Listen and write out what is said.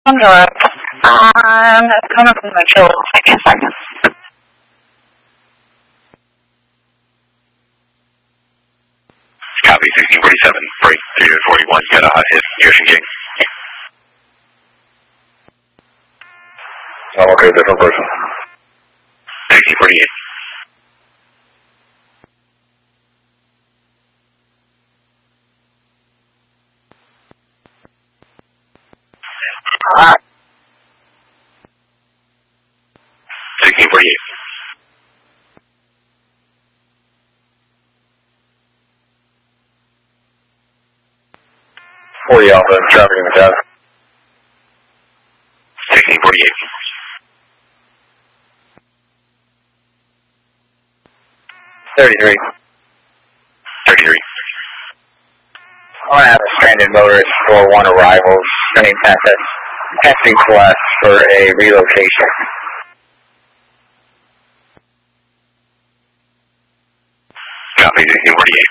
Hello. It's coming from the chill. Give me a second. Copy 1647, break 341, got a hot hit, Ocean Gate. I'm okay, different person. 1648. Uh, 1648. Alpha, traffic in the cab. 1648. 33. 33. I have a stranded motorist for one arrival, sending testing class for a relocation. Copy 1648.